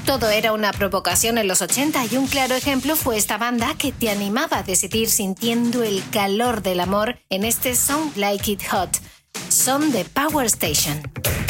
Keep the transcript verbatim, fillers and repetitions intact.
Todo era una provocación en los ochenta y un claro ejemplo fue esta banda que te animaba a decidir sintiendo el calor del amor en este Sound Like It Hot. Son de Power Station.